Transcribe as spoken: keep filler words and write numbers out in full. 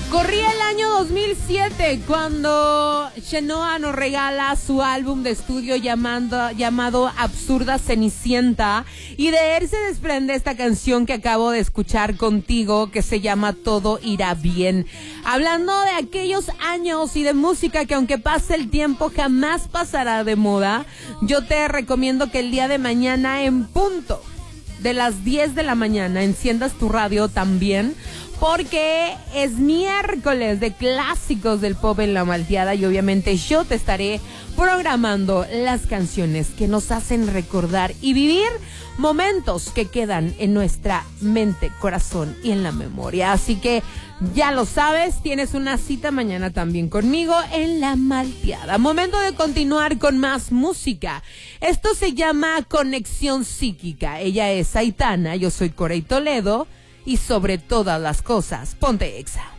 Corría el año dos mil siete cuando Chenoa nos regala su álbum de estudio llamando, llamado Absurda Cenicienta, y de él se desprende esta canción que acabo de escuchar contigo, que se llama Todo Irá Bien. Hablando de aquellos años y de música que aunque pase el tiempo jamás pasará de moda, yo te recomiendo que el día de mañana en punto de las diez de la mañana enciendas tu radio también, porque es miércoles de clásicos del pop en La Malteada y obviamente yo te estaré programando las canciones que nos hacen recordar y vivir momentos que quedan en nuestra mente, corazón y en la memoria. Así que ya lo sabes, tienes una cita mañana también conmigo en La Malteada. Momento de continuar con más música. Esto se llama Conexión Psíquica. Ella es Aitana, yo soy Corey Toledo. Y sobre todas las cosas, ponte Exa.